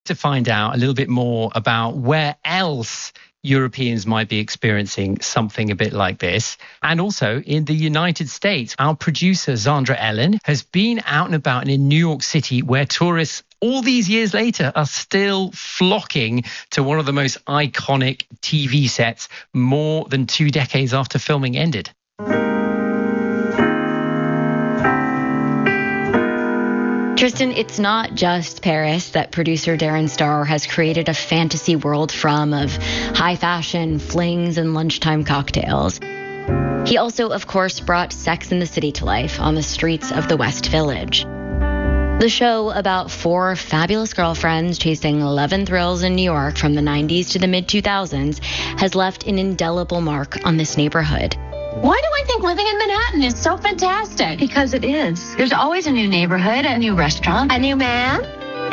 to find out a little bit more about where else Europeans might be experiencing something a bit like this. And also in the United States, our producer, Zandra Ellen, has been out and about in New York City, where tourists all these years later are still flocking to one of the most iconic TV sets more than 2 decades after filming ended. Tristan, it's not just Paris that producer Darren Star has created a fantasy world from of high fashion, flings, and lunchtime cocktails. He also, of course, brought Sex and the City to life on the streets of the West Village. The show about 4 fabulous girlfriends chasing 11 thrills in New York from the 90s to the mid-2000s has left an indelible mark on this neighborhood. Why do I think living in Manhattan is so fantastic? Because it is. There's always a new neighborhood, a new restaurant, a new man.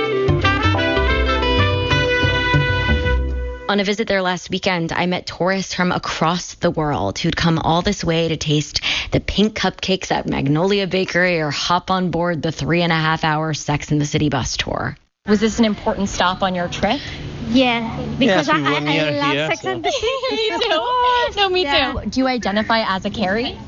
On a visit there last weekend, I met tourists from across the world who'd come all this way to taste the pink cupcakes at Magnolia Bakery or hop on board the 3.5-hour Sex and the City bus tour. Was this an important stop on your trip? Yeah, because I love here, Sex and the City. Me too. No, me too. Do you identify as a Carrie?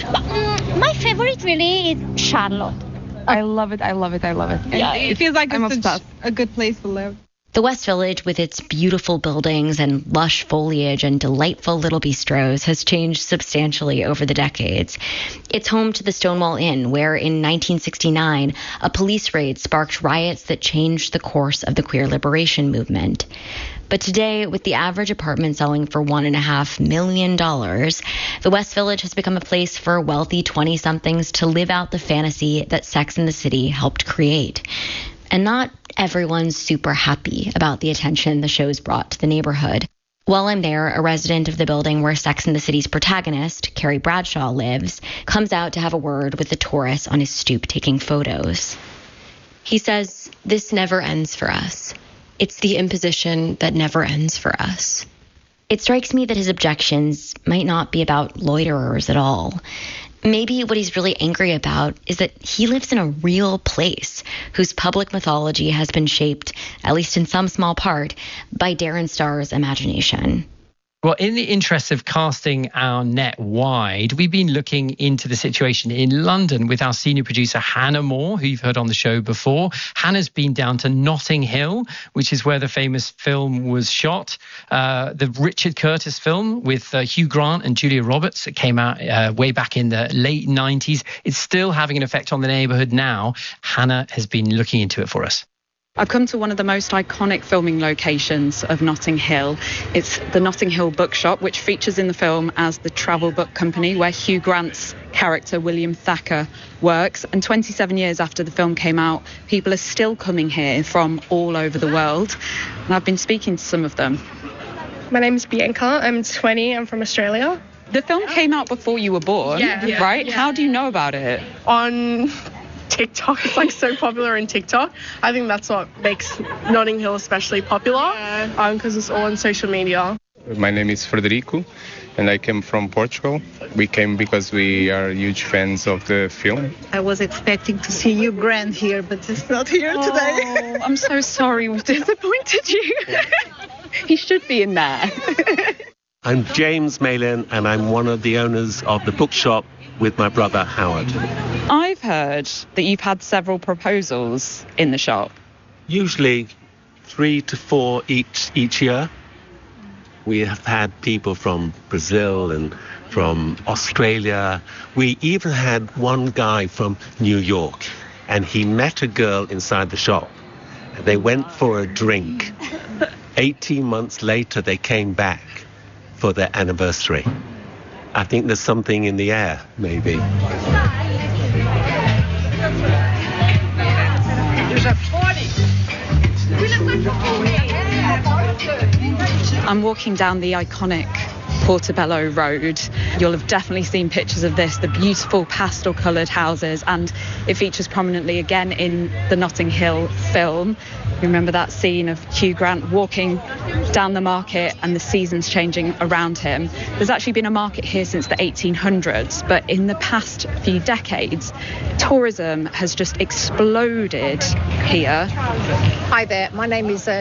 My favorite really is Charlotte. I love it. Yeah, it feels like I'm it's obsessed. a good place to live. The West Village, with its beautiful buildings and lush foliage and delightful little bistros, has changed substantially over the decades. It's home to the Stonewall Inn, where in 1969, a police raid sparked riots that changed the course of the queer liberation movement. But today, with the average apartment selling for $1.5 million, the West Village has become a place for wealthy 20-somethings to live out the fantasy that Sex and the City helped create. And not everyone's super happy about the attention the show's brought to the neighborhood. While I'm there, a resident of the building where Sex and the City's protagonist, Carrie Bradshaw, lives, comes out to have a word with the tourist on his stoop taking photos. He says, "This never ends for us. It's the imposition that never ends for us." It strikes me that his objections might not be about loiterers at all. Maybe what he's really angry about is that he lives in a real place whose public mythology has been shaped, at least in some small part, by Darren Star's imagination. Well, in the interest of casting our net wide, we've been looking into the situation in London with our senior producer, Hannah Moore, who you've heard on the show before. Hannah's been down to Notting Hill, which is where the famous film was shot. The Richard Curtis film with Hugh Grant and Julia Roberts that came out way back in the late 90s. It's still having an effect on the neighbourhood now. Hannah has been looking into it for us. I've come to one of the most iconic filming locations of Notting Hill. It's the Notting Hill Bookshop, which features in the film as the travel book company where Hugh Grant's character, William Thacker, works. And 27 years after the film came out, people are still coming here from all over the world. And I've been speaking to some of them. My name is Bianca. I'm 20. I'm from Australia. The film came out before you were born, right? Yeah. How do you know about it? On TikTok. It's like so popular in TikTok. I think that's what makes Notting Hill especially popular, because it's all on social media. My name is Frederico and I came from Portugal. We came because we are huge fans of the film. I was expecting to see Hugh Grant here, but he's not here today. I'm so sorry we've disappointed you. He should be in there. I'm James Malin and I'm one of the owners of the bookshop with my brother Howard. I've heard that you've had several proposals in the shop. Usually 3 to 4 each year. We have had people from Brazil and from Australia. We even had one guy from New York, and he met a girl inside the shop. They went for a drink. 18 months later, they came back for their anniversary. I think there's something in the air, maybe. I'm walking down the iconic Portobello Road. You'll have definitely seen pictures of this, the beautiful pastel-coloured houses, and it features prominently again in the Notting Hill film. You remember that scene of Hugh Grant walking down the market and the seasons changing around him. There's actually been a market here since the 1800s, but in the past few decades, tourism has just exploded here. Hi there, my name is